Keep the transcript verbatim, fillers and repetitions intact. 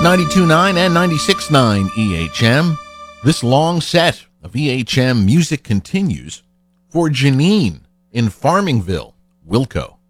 ninety-two point nine and ninety-six point nine E H M. This long set of E H M music continues for Janine in Farmingville, Wilco.